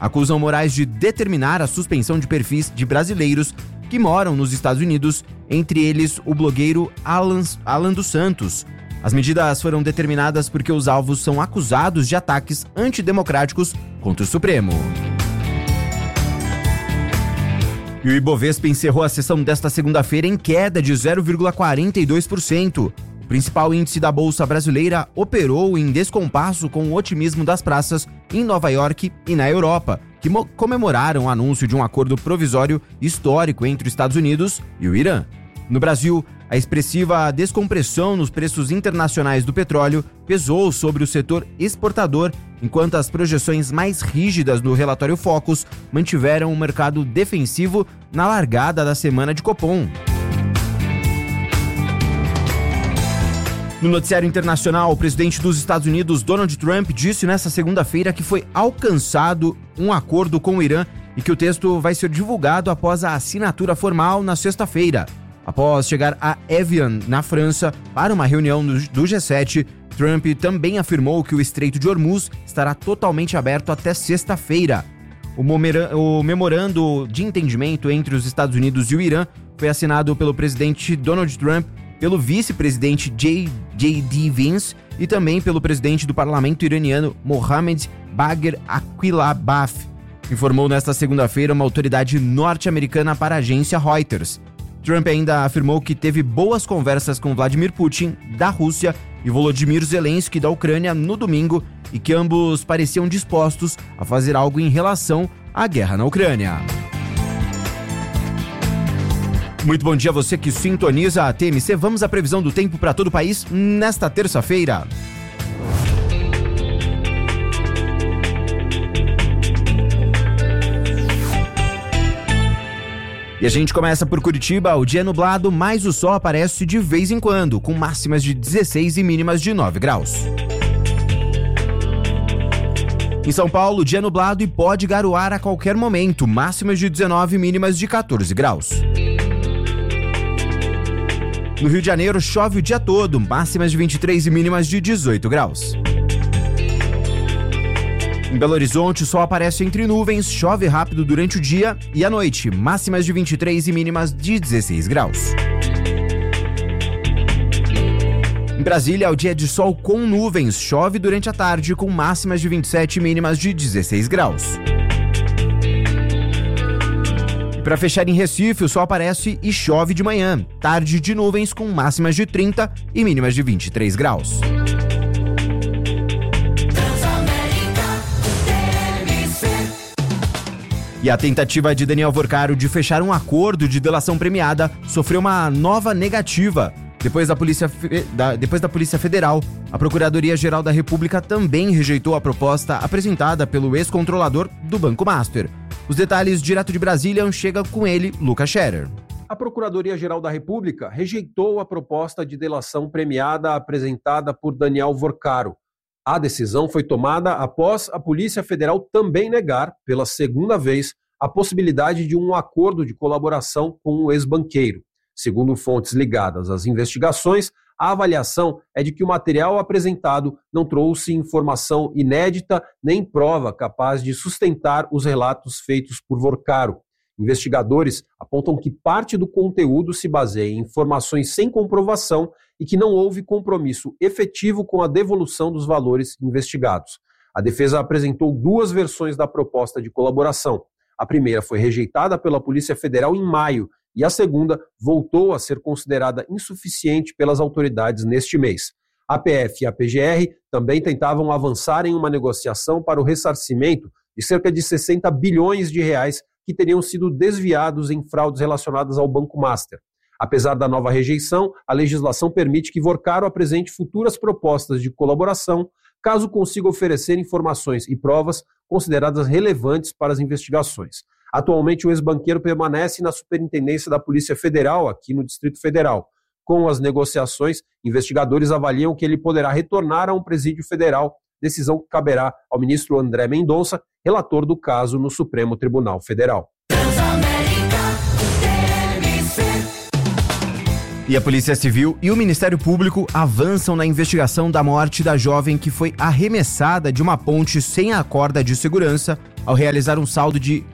acusam Moraes de determinar a suspensão de perfis de brasileiros que moram nos Estados Unidos, entre eles o blogueiro Alan dos Santos. As medidas foram determinadas porque os alvos são acusados de ataques antidemocráticos contra o Supremo. E o Ibovespa encerrou a sessão desta segunda-feira em queda de 0,42%. O principal índice da Bolsa Brasileira operou em descompasso com o otimismo das praças em Nova York e na Europa, que comemoraram o anúncio de um acordo provisório histórico entre os Estados Unidos e o Irã. No Brasil, a expressiva descompressão nos preços internacionais do petróleo pesou sobre o setor exportador, enquanto as projeções mais rígidas do relatório Focus mantiveram o mercado defensivo na largada da semana de Copom. No noticiário internacional, o presidente dos Estados Unidos, Donald Trump, disse nesta segunda-feira que foi alcançado um acordo com o Irã e que o texto vai ser divulgado após a assinatura formal na sexta-feira. Após chegar a Evian, na França, para uma reunião do G7, Trump também afirmou que o Estreito de Hormuz estará totalmente aberto até sexta-feira. O memorando de entendimento entre os Estados Unidos e o Irã foi assinado pelo presidente Donald Trump, pelo vice-presidente J.D. Vance e também pelo presidente do parlamento iraniano Mohammad Bagher Akilabaf, informou nesta segunda-feira uma autoridade norte-americana para a agência Reuters. Trump ainda afirmou que teve boas conversas com Vladimir Putin, da Rússia, e Volodymyr Zelensky, da Ucrânia, no domingo, e que ambos pareciam dispostos a fazer algo em relação à guerra na Ucrânia. Muito bom dia a você que sintoniza a TMC. Vamos à previsão do tempo para todo o país nesta terça-feira. E a gente começa por Curitiba. O dia é nublado, mas o sol aparece de vez em quando, com máximas de 16 e mínimas de 9 graus. Em São Paulo, o dia é nublado e pode garoar a qualquer momento, máximas de 19 e mínimas de 14 graus. No Rio de Janeiro, chove o dia todo, máximas de 23 e mínimas de 18 graus. Em Belo Horizonte, o sol aparece entre nuvens, chove rápido durante o dia e à noite, máximas de 23 e mínimas de 16 graus. Em Brasília, o dia é de sol com nuvens, chove durante a tarde com máximas de 27 e mínimas de 16 graus. Para fechar em Recife, o sol aparece e chove de manhã, tarde de nuvens com máximas de 30 e mínimas de 23 graus. E a tentativa de Daniel Vorcaro de fechar um acordo de delação premiada sofreu uma nova negativa. Depois da Polícia Federal, a Procuradoria-Geral da República também rejeitou a proposta apresentada pelo ex-controlador do Banco Master. Os detalhes direto de Brasília chega com ele, Lucas Scherer. A Procuradoria-Geral da República rejeitou a proposta de delação premiada apresentada por Daniel Vorcaro. A decisão foi tomada após a Polícia Federal também negar, pela segunda vez, a possibilidade de um acordo de colaboração com o ex-banqueiro. Segundo fontes ligadas às investigações, a avaliação é de que o material apresentado não trouxe informação inédita nem prova capaz de sustentar os relatos feitos por Vorcaro. Investigadores apontam que parte do conteúdo se baseia em informações sem comprovação e que não houve compromisso efetivo com a devolução dos valores investigados. A defesa apresentou duas versões da proposta de colaboração. A primeira foi rejeitada pela Polícia Federal em maio e a segunda voltou a ser considerada insuficiente pelas autoridades neste mês. A PF e a PGR também tentavam avançar em uma negociação para o ressarcimento de cerca de 60 bilhões de reais que teriam sido desviados em fraudes relacionadas ao Banco Master. Apesar da nova rejeição, a legislação permite que Vorcaro apresente futuras propostas de colaboração, caso consiga oferecer informações e provas consideradas relevantes para as investigações. Atualmente, o ex-banqueiro permanece na Superintendência da Polícia Federal, aqui no Distrito Federal. Com as negociações, investigadores avaliam que ele poderá retornar a um presídio federal, decisão que caberá ao ministro André Mendonça, relator do caso no Supremo Tribunal Federal. E a Polícia Civil e o Ministério Público avançam na investigação da morte da jovem que foi arremessada de uma ponte sem a corda de segurança ao realizar um salto de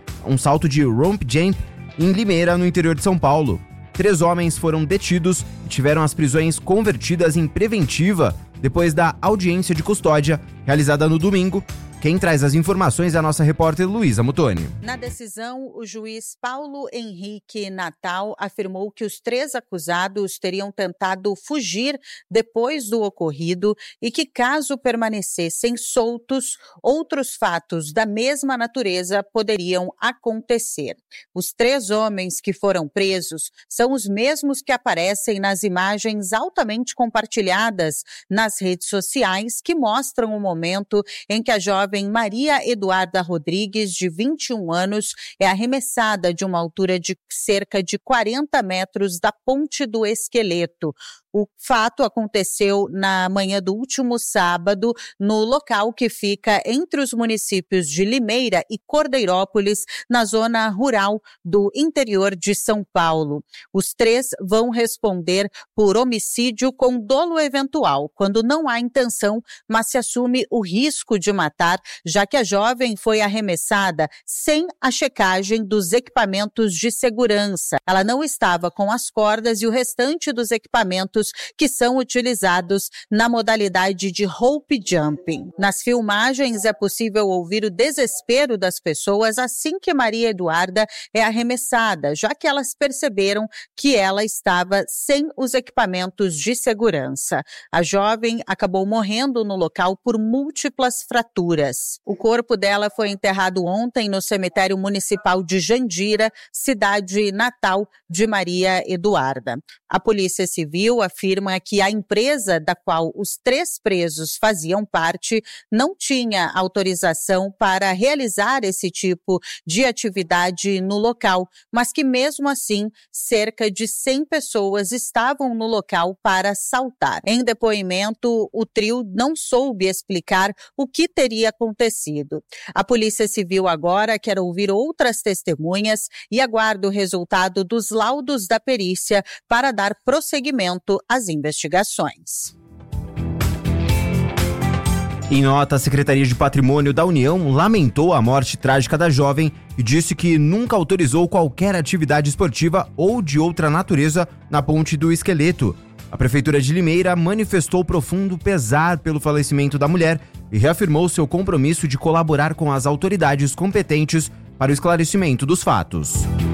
romp jump em Limeira, no interior de São Paulo. 3 homens foram detidos e tiveram as prisões convertidas em preventiva depois da audiência de custódia realizada no domingo. Quem traz as informações é a nossa repórter Luísa Muttoni. Na decisão, o juiz Paulo Henrique Natal afirmou que os 3 acusados teriam tentado fugir depois do ocorrido e que, caso permanecessem soltos, outros fatos da mesma natureza poderiam acontecer. Os 3 homens que foram presos são os mesmos que aparecem nas imagens altamente compartilhadas nas redes sociais que mostram o momento em que a jovem Maria Eduarda Rodrigues, de 21 anos, é arremessada de uma altura de cerca de 40 metros da Ponte do Esqueleto. O fato aconteceu na manhã do último sábado, no local que fica entre os municípios de Limeira e Cordeirópolis, na zona rural do interior de São Paulo. Os 3 vão responder por homicídio com dolo eventual, quando não há intenção, mas se assume o risco de matar, já que a jovem foi arremessada sem a checagem dos equipamentos de segurança. Ela não estava com as cordas e o restante dos equipamentos que são utilizados na modalidade de rope jumping. Nas filmagens é possível ouvir o desespero das pessoas assim que Maria Eduarda é arremessada, já que elas perceberam que ela estava sem os equipamentos de segurança. A jovem acabou morrendo no local por múltiplas fraturas. O corpo dela foi enterrado ontem no cemitério municipal de Jandira, cidade natal de Maria Eduarda. A Polícia Civil afirma que a empresa da qual os 3 presos faziam parte não tinha autorização para realizar esse tipo de atividade no local, mas que mesmo assim cerca de 100 pessoas estavam no local para assaltar. Em depoimento, o trio não soube explicar o que teria acontecido. A Polícia Civil agora quer ouvir outras testemunhas e aguarda o resultado dos laudos da perícia para dar prosseguimento às investigações. Em nota, a Secretaria de Patrimônio da União lamentou a morte trágica da jovem e disse que nunca autorizou qualquer atividade esportiva ou de outra natureza na Ponte do Esqueleto. A Prefeitura de Limeira manifestou profundo pesar pelo falecimento da mulher e reafirmou seu compromisso de colaborar com as autoridades competentes para o esclarecimento dos fatos.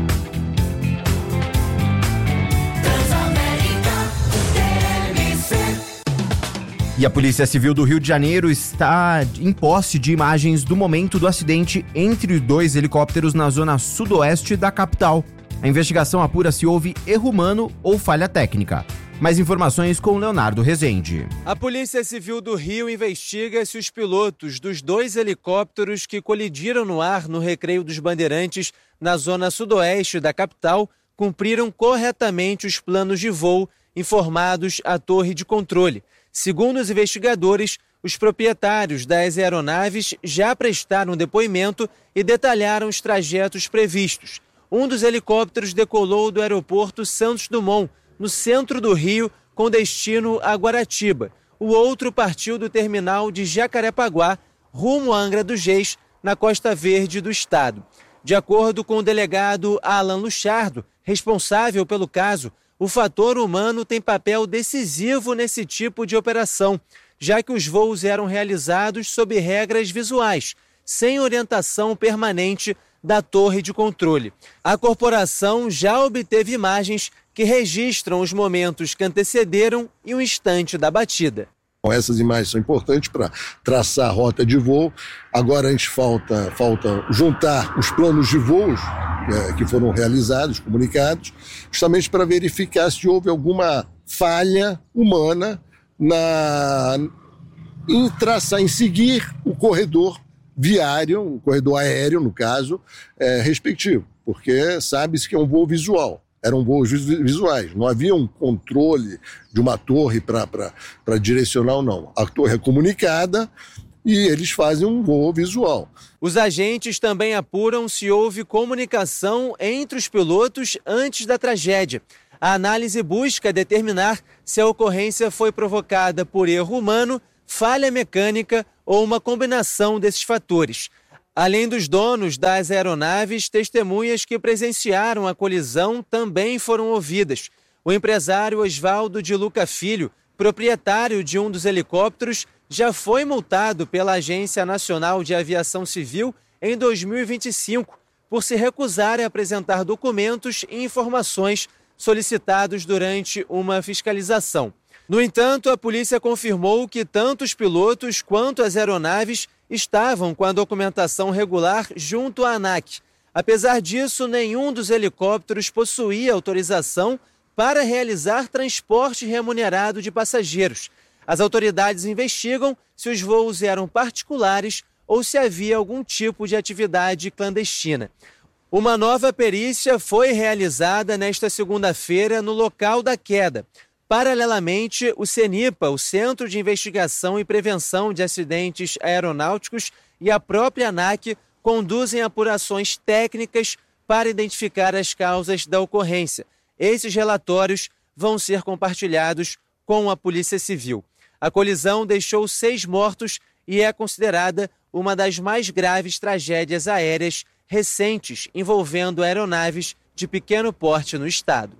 E a Polícia Civil do Rio de Janeiro está em posse de imagens do momento do acidente entre 2 helicópteros na zona sudoeste da capital. A investigação apura se houve erro humano ou falha técnica. Mais informações com Leonardo Rezende. A Polícia Civil do Rio investiga se os pilotos dos 2 helicópteros que colidiram no ar no Recreio dos Bandeirantes, na zona sudoeste da capital, cumpriram corretamente os planos de voo informados à torre de controle. Segundo os investigadores, os proprietários das aeronaves já prestaram depoimento e detalharam os trajetos previstos. Um dos helicópteros decolou do aeroporto Santos Dumont, no centro do Rio, com destino a Guaratiba. O outro partiu do terminal de Jacarepaguá, rumo a Angra dos Reis, na Costa Verde do estado. De acordo com o delegado Alan Luchardo, responsável pelo caso, o fator humano tem papel decisivo nesse tipo de operação, já que os voos eram realizados sob regras visuais, sem orientação permanente da torre de controle. A corporação já obteve imagens que registram os momentos que antecederam e o instante da batida. Essas imagens são importantes para traçar a rota de voo. Agora a gente falta juntar os planos de voos que foram realizados, comunicados, justamente para verificar se houve alguma falha humana em seguir o corredor viário, o corredor aéreo, no caso, respectivo, porque sabe-se que é um voo visual. Eram voos visuais, não havia um controle de uma torre para direcionar ou não. A torre é comunicada e eles fazem um voo visual. Os agentes também apuram se houve comunicação entre os pilotos antes da tragédia. A análise busca determinar se a ocorrência foi provocada por erro humano, falha mecânica ou uma combinação desses fatores. Além dos donos das aeronaves, testemunhas que presenciaram a colisão também foram ouvidas. O empresário Osvaldo de Luca Filho, proprietário de um dos helicópteros, já foi multado pela Agência Nacional de Aviação Civil em 2025 por se recusar a apresentar documentos e informações solicitados durante uma fiscalização. No entanto, a polícia confirmou que tanto os pilotos quanto as aeronaves estavam com a documentação regular junto à ANAC. Apesar disso, nenhum dos helicópteros possuía autorização para realizar transporte remunerado de passageiros. As autoridades investigam se os voos eram particulares ou se havia algum tipo de atividade clandestina. Uma nova perícia foi realizada nesta segunda-feira no local da queda. Paralelamente, o CENIPA, o Centro de Investigação e Prevenção de Acidentes Aeronáuticos, e a própria ANAC conduzem apurações técnicas para identificar as causas da ocorrência. Esses relatórios vão ser compartilhados com a Polícia Civil. A colisão deixou 6 mortos e é considerada uma das mais graves tragédias aéreas recentes envolvendo aeronaves de pequeno porte no estado.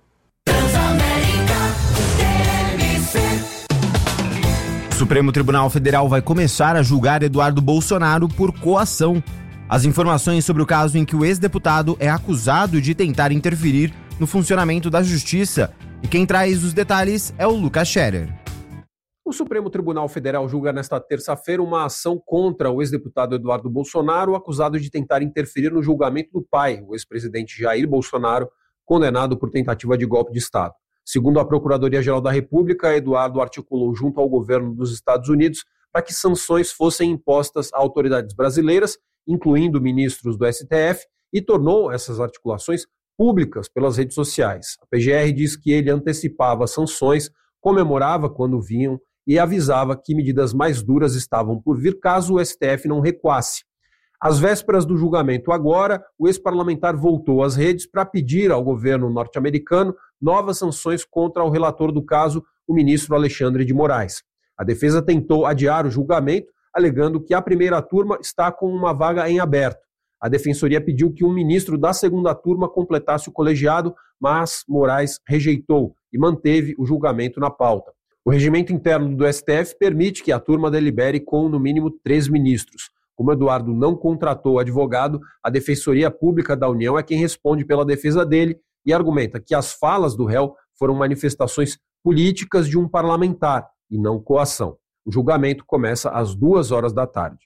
O Supremo Tribunal Federal vai começar a julgar Eduardo Bolsonaro por coação. As informações sobre o caso em que o ex-deputado é acusado de tentar interferir no funcionamento da Justiça. E quem traz os detalhes é o Lucas Scherer. O Supremo Tribunal Federal julga nesta terça-feira uma ação contra o ex-deputado Eduardo Bolsonaro, acusado de tentar interferir no julgamento do pai, o ex-presidente Jair Bolsonaro, condenado por tentativa de golpe de Estado. Segundo a Procuradoria-Geral da República, Eduardo articulou junto ao governo dos Estados Unidos para que sanções fossem impostas a autoridades brasileiras, incluindo ministros do STF, e tornou essas articulações públicas pelas redes sociais. A PGR diz que ele antecipava sanções, comemorava quando vinham e avisava que medidas mais duras estavam por vir caso o STF não recuasse. Às vésperas do julgamento agora, o ex-parlamentar voltou às redes para pedir ao governo norte-americano novas sanções contra o relator do caso, o ministro Alexandre de Moraes. A defesa tentou adiar o julgamento, alegando que a primeira turma está com uma vaga em aberto. A defensoria pediu que um ministro da segunda turma completasse o colegiado, mas Moraes rejeitou e manteve o julgamento na pauta. O regimento interno do STF permite que a turma delibere com, no mínimo, 3 ministros. Como Eduardo não contratou advogado, a Defensoria Pública da União é quem responde pela defesa dele e argumenta que as falas do réu foram manifestações políticas de um parlamentar e não coação. O julgamento começa às 2h da tarde.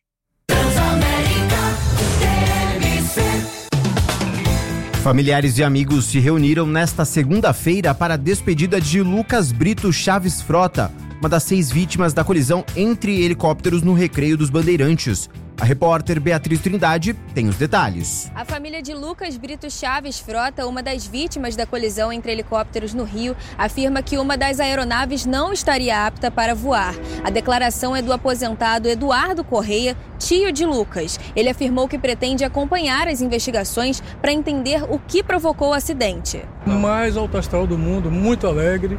Familiares e amigos se reuniram nesta segunda-feira para a despedida de Lucas Brito Chaves Frota, uma das 6 vítimas da colisão entre helicópteros no Recreio dos Bandeirantes. A repórter Beatriz Trindade tem os detalhes. A família de Lucas Brito Chaves Frota, uma das vítimas da colisão entre helicópteros no Rio, afirma que uma das aeronaves não estaria apta para voar. A declaração é do aposentado Eduardo Correia, tio de Lucas. Ele afirmou que pretende acompanhar as investigações para entender o que provocou o acidente. Mais alto astral do mundo, muito alegre,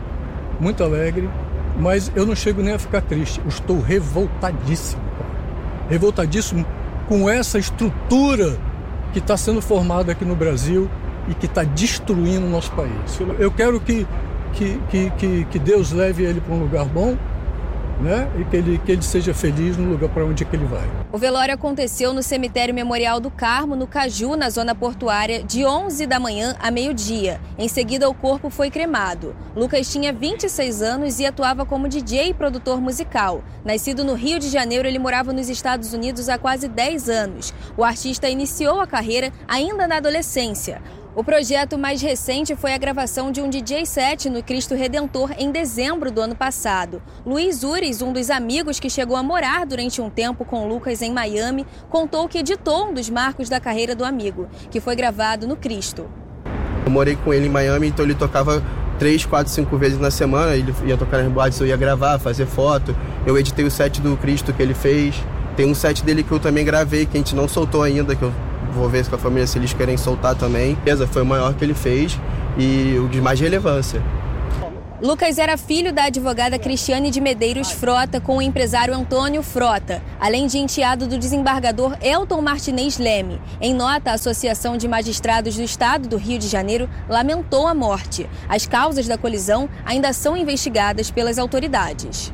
mas eu não chego nem a ficar triste. Eu estou revoltadíssimo com essa estrutura que está sendo formada aqui no Brasil e que está destruindo o nosso país. Eu quero que Deus leve ele para um lugar bom, né? E que ele seja feliz no lugar para onde é que ele vai. O velório aconteceu no Cemitério Memorial do Carmo, no Caju, na zona portuária, de 11 da manhã a meio-dia. Em seguida, o corpo foi cremado. Lucas tinha 26 anos e atuava como DJ e produtor musical. Nascido no Rio de Janeiro, ele morava nos Estados Unidos há quase 10 anos. O artista iniciou a carreira ainda na adolescência. O projeto mais recente foi a gravação de um DJ set no Cristo Redentor em dezembro do ano passado. Luiz Ures, um dos amigos que chegou a morar durante um tempo com Lucas em Miami, contou que editou um dos marcos da carreira do amigo, que foi gravado no Cristo. Eu morei com ele em Miami, então ele tocava 3, 4, 5 vezes na semana. Ele ia tocar nas boates, eu ia gravar, fazer foto. Eu editei o set do Cristo que ele fez. Tem um set dele que eu também gravei, que a gente não soltou ainda, que eu vou ver com a família se eles querem soltar também. Essa foi o maior que ele fez e o de mais relevância. Lucas era filho da advogada Cristiane de Medeiros Frota com o empresário Antônio Frota, além de enteado do desembargador Elton Martinez Leme. Em nota, a Associação de Magistrados do Estado do Rio de Janeiro lamentou a morte. As causas da colisão ainda são investigadas pelas autoridades.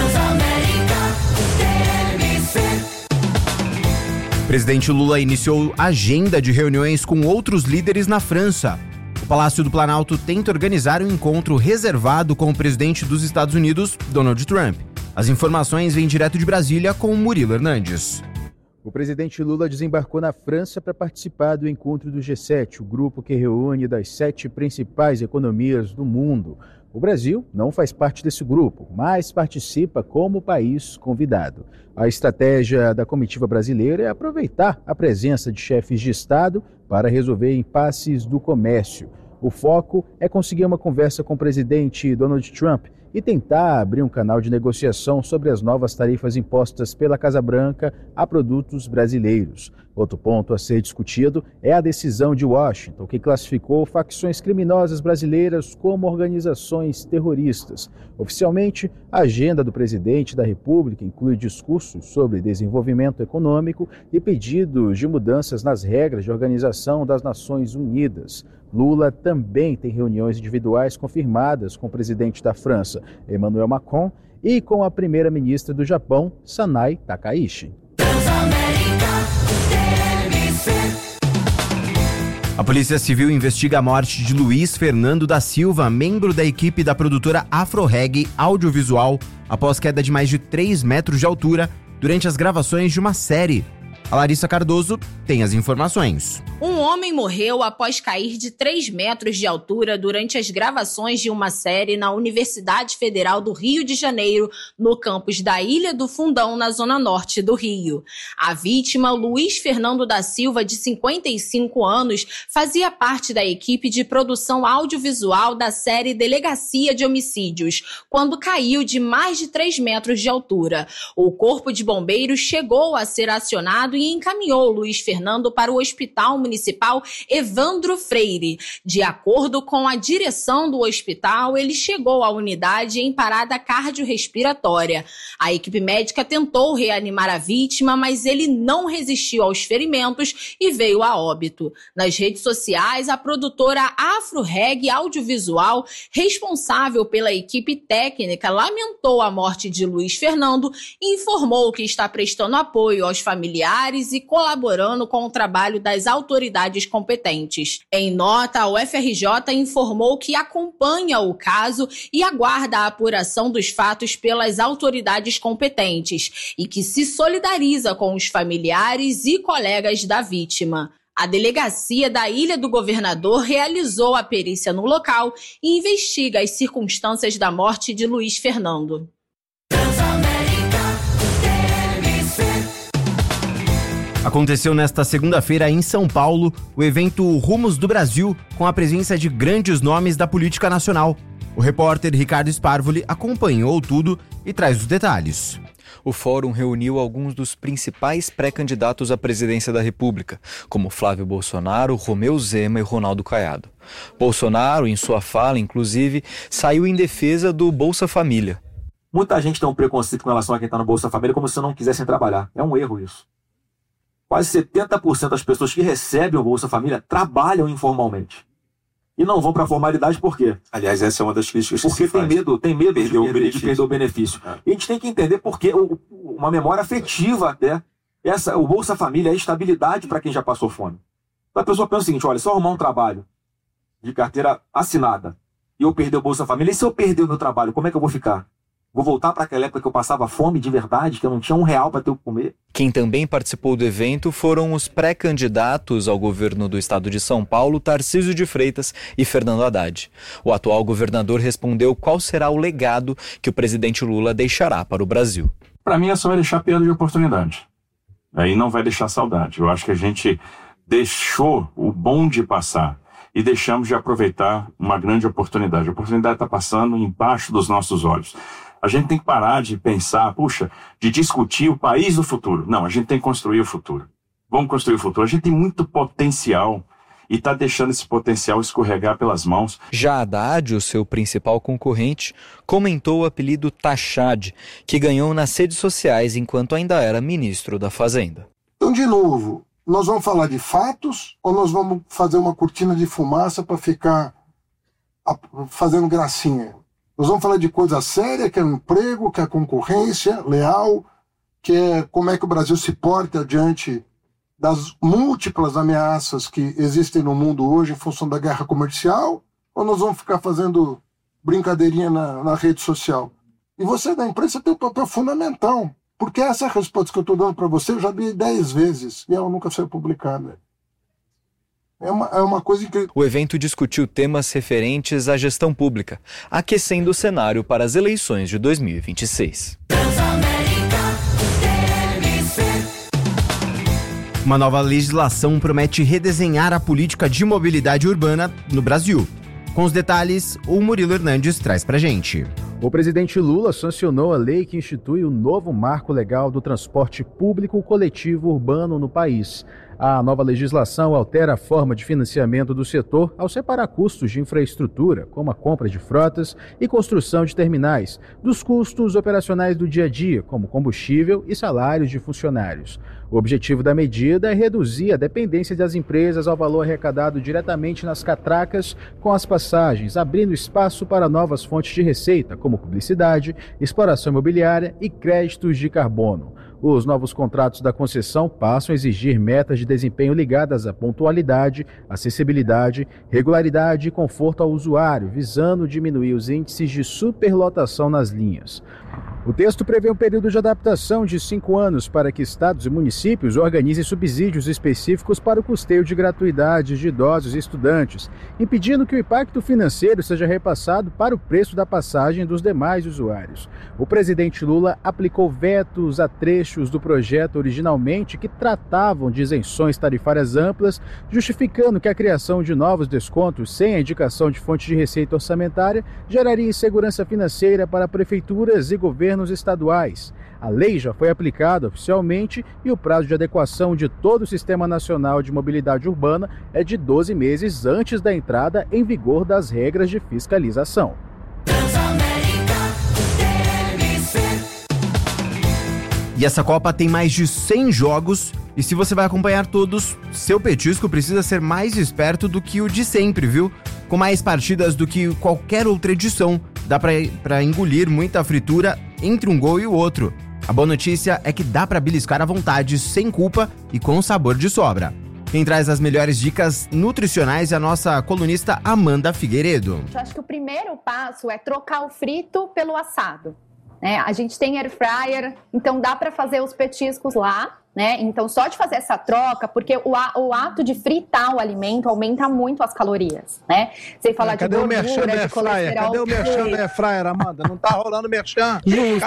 O presidente Lula iniciou agenda de reuniões com outros líderes na França. O Palácio do Planalto tenta organizar um encontro reservado com o presidente dos Estados Unidos, Donald Trump. As informações vêm direto de Brasília com Murilo Hernandes. O presidente Lula desembarcou na França para participar do encontro do G7, o grupo que reúne das 7 principais economias do mundo. O Brasil não faz parte desse grupo, mas participa como país convidado. A estratégia da comitiva brasileira é aproveitar a presença de chefes de Estado para resolver impasses do comércio. O foco é conseguir uma conversa com o presidente Donald Trump e tentar abrir um canal de negociação sobre as novas tarifas impostas pela Casa Branca a produtos brasileiros. Outro ponto a ser discutido é a decisão de Washington, que classificou facções criminosas brasileiras como organizações terroristas. Oficialmente, a agenda do presidente da República inclui discursos sobre desenvolvimento econômico e pedidos de mudanças nas regras de organização das Nações Unidas. Lula também tem reuniões individuais confirmadas com o presidente da França, Emmanuel Macron, e com a primeira-ministra do Japão, Sanai Takaichi. A Polícia Civil investiga a morte de Luiz Fernando da Silva, membro da equipe da produtora Afro-Reg Audiovisual, após queda de mais de 3 metros de altura durante as gravações de uma série. A Larissa Cardoso tem as informações. Um homem morreu após cair de 3 metros de altura durante as gravações de uma série na Universidade Federal do Rio de Janeiro, no campus da Ilha do Fundão, na zona norte do Rio. A vítima, Luiz Fernando da Silva, de 55 anos, fazia parte da equipe de produção audiovisual da série Delegacia de Homicídios, quando caiu de mais de 3 metros de altura. O Corpo de Bombeiros chegou a ser acionado e encaminhou Luiz Fernando para o Hospital Municipal Evandro Freire. De acordo com a direção do hospital, ele chegou à unidade em parada cardiorrespiratória. A equipe médica tentou reanimar a vítima, mas ele não resistiu aos ferimentos e veio a óbito. Nas redes sociais, a produtora Afro-Reg Audiovisual, responsável pela equipe técnica, lamentou a morte de Luiz Fernando e informou que está prestando apoio aos familiares e colaborando com o trabalho das autoridades competentes. Em nota, a UFRJ informou que acompanha o caso e aguarda a apuração dos fatos pelas autoridades competentes e que se solidariza com os familiares e colegas da vítima. A delegacia da Ilha do Governador realizou a perícia no local e investiga as circunstâncias da morte de Luiz Fernando. Aconteceu nesta segunda-feira em São Paulo o evento Rumos do Brasil, com a presença de grandes nomes da política nacional. O repórter Ricardo Sparvoli acompanhou tudo e traz os detalhes. O fórum reuniu alguns dos principais pré-candidatos à presidência da República, como Flávio Bolsonaro, Romeu Zema e Ronaldo Caiado. Bolsonaro, em sua fala, inclusive, saiu em defesa do Bolsa Família. Muita gente tem um preconceito com relação a quem está no Bolsa Família, como se não quisessem trabalhar. É um erro isso. Quase 70% das pessoas que recebem o Bolsa Família trabalham informalmente. E não vão para a formalidade por quê? Aliás, essa é uma das críticas que porque se faz. tem medo de perder o benefício. E a gente tem que entender porque uma memória afetiva até. O Bolsa Família é estabilidade para quem já passou fome. Então a pessoa pensa o seguinte, olha, se eu arrumar um trabalho de carteira assinada e eu perder o Bolsa Família, e se eu perder o meu trabalho, como é que eu vou ficar? Vou voltar para aquela época que eu passava fome de verdade, que eu não tinha R$1 para ter o que comer? Quem também participou do evento foram os pré-candidatos ao governo do estado de São Paulo, Tarcísio de Freitas e Fernando Haddad. O atual governador respondeu qual será o legado que o presidente Lula deixará para o Brasil. Para mim, é só vai deixar perda de oportunidade. Aí não vai deixar saudade. Eu acho que a gente deixou o bonde passar e deixamos de aproveitar uma grande oportunidade. A oportunidade está passando embaixo dos nossos olhos. A gente tem que parar de pensar, de discutir o país do futuro. Não, a gente tem que construir o futuro. Vamos construir o futuro. A gente tem muito potencial e está deixando esse potencial escorregar pelas mãos. Já Haddad, o seu principal concorrente, comentou o apelido Tachad, que ganhou nas redes sociais enquanto ainda era ministro da Fazenda. Então, de novo, nós vamos falar de fatos ou nós vamos fazer uma cortina de fumaça para ficar fazendo gracinha? Nós vamos falar de coisa séria, que é o emprego, que é a concorrência leal, que é como é que o Brasil se porta diante das múltiplas ameaças que existem no mundo hoje em função da guerra comercial, ou nós vamos ficar fazendo brincadeirinha na rede social? E você da imprensa tem um papel fundamental, porque essa resposta que eu estou dando para você eu já dei 10 vezes e ela nunca foi publicada. É uma coisa que... O evento discutiu temas referentes à gestão pública, aquecendo o cenário para as eleições de 2026. Uma nova legislação promete redesenhar a política de mobilidade urbana no Brasil. Com os detalhes, o Murilo Hernandes traz pra gente. O presidente Lula sancionou a lei que institui o novo marco legal do transporte público coletivo urbano no país. A nova legislação altera a forma de financiamento do setor ao separar custos de infraestrutura, como a compra de frotas e construção de terminais, dos custos operacionais do dia a dia, como combustível e salários de funcionários. O objetivo da medida é reduzir a dependência das empresas ao valor arrecadado diretamente nas catracas com as passagens, abrindo espaço para novas fontes de receita, como publicidade, exploração imobiliária e créditos de carbono. Os novos contratos da concessão passam a exigir metas de desempenho ligadas à pontualidade, acessibilidade, regularidade e conforto ao usuário, visando diminuir os índices de superlotação nas linhas. O texto prevê um período de adaptação de 5 anos para que estados e municípios organizem subsídios específicos para o custeio de gratuidades de idosos e estudantes, impedindo que o impacto financeiro seja repassado para o preço da passagem dos demais usuários. O presidente Lula aplicou vetos a trechos do projeto originalmente que tratavam de isenções tarifárias amplas, justificando que a criação de novos descontos sem a indicação de fonte de receita orçamentária geraria insegurança financeira para prefeituras e governos estaduais. A lei já foi aplicada oficialmente e o prazo de adequação de todo o Sistema Nacional de Mobilidade Urbana é de 12 meses antes da entrada em vigor das regras de fiscalização. E essa Copa tem mais de 100 jogos e se você vai acompanhar todos, seu petisco precisa ser mais esperto do que o de sempre, viu? Com mais partidas do que qualquer outra edição, dá pra engolir muita fritura entre um gol e o outro. A boa notícia é que dá pra beliscar à vontade, sem culpa e com sabor de sobra. Quem traz as melhores dicas nutricionais é a nossa colunista Amanda Figueiredo. Eu acho que o primeiro passo é trocar o frito pelo assado. A gente tem air fryer, então dá para fazer os petiscos lá, né? Então só de fazer essa troca, porque o ato de fritar o alimento aumenta muito as calorias, né? Sem falar de gordura, de colesterol. Cadê o merchan da air fryer, Amanda? Não tá rolando merchan.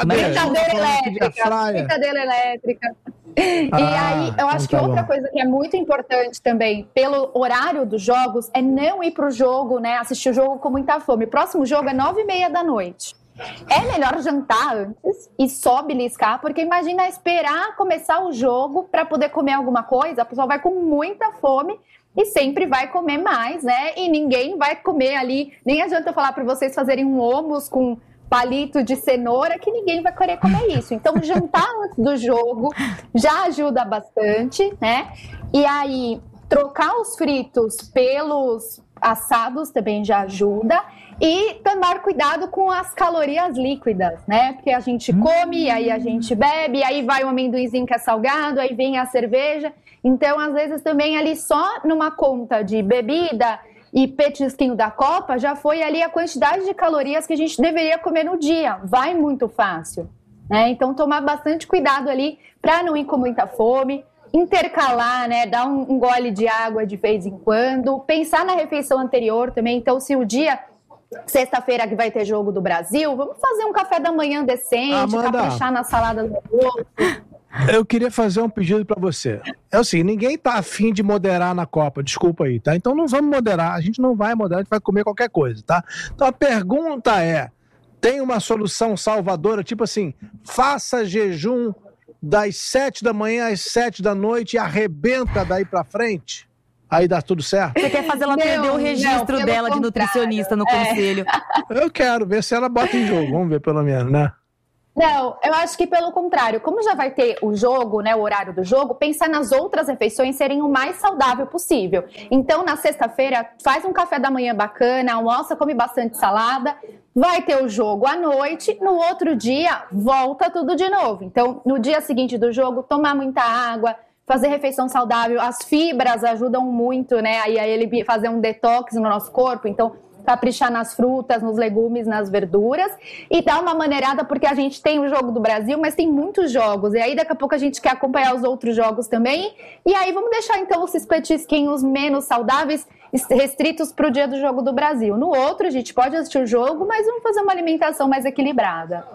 Fritadeira elétrica. E aí, eu acho que outra coisa que é muito importante também, pelo horário dos jogos, é não ir pro jogo, né? Assistir o jogo com muita fome. O próximo jogo é 9h30 da noite. É melhor jantar antes e só beliscar, porque imagina esperar começar o jogo para poder comer alguma coisa, a pessoa vai com muita fome e sempre vai comer mais, né? E ninguém vai comer ali, nem adianta eu falar para vocês fazerem um hummus com palito de cenoura, que ninguém vai querer comer isso. Então, jantar antes do jogo já ajuda bastante, né? E aí, trocar os fritos pelos assados também já ajuda. E tomar cuidado com as calorias líquidas, né? Porque a gente come, aí a gente bebe, aí vai o amendoinzinho que é salgado, aí vem a cerveja. Então, às vezes, também ali só numa conta de bebida e petisquinho da Copa, já foi ali a quantidade de calorias que a gente deveria comer no dia. Vai muito fácil, né? Então, tomar bastante cuidado ali para não ir com muita fome. Intercalar, né? Dar um gole de água de vez em quando. Pensar na refeição anterior também. Então, se o dia... Sexta-feira que vai ter jogo do Brasil, vamos fazer um café da manhã decente, caprichar na salada do almoço. Eu queria fazer um pedido para você. É assim, ninguém tá afim de moderar na Copa, desculpa aí, tá? Então não vamos moderar, a gente não vai moderar, a gente vai comer qualquer coisa, tá? Então a pergunta é, tem uma solução salvadora, tipo assim, faça jejum das 7 da manhã às 7 da noite e arrebenta daí para frente? Aí dá tudo certo? Você quer fazer ela perder o registro dela de nutricionista no conselho? Eu quero ver se ela bota em jogo. Vamos ver pelo menos, né? Não, eu acho que pelo contrário, como já vai ter o jogo, né, o horário do jogo, pensar nas outras refeições serem o mais saudável possível. Então, na sexta-feira, faz um café da manhã bacana, almoça, come bastante salada, vai ter o jogo à noite, no outro dia, volta tudo de novo. Então, no dia seguinte do jogo, tomar muita água, fazer refeição saudável, as fibras ajudam muito, né, aí a ele fazer um detox no nosso corpo, então caprichar nas frutas, nos legumes, nas verduras e dar uma maneirada, porque a gente tem o jogo do Brasil, mas tem muitos jogos, e aí daqui a pouco a gente quer acompanhar os outros jogos também, e aí vamos deixar então esses petisquinhos menos saudáveis restritos para o dia do jogo do Brasil. No outro a gente pode assistir o jogo, mas vamos fazer uma alimentação mais equilibrada.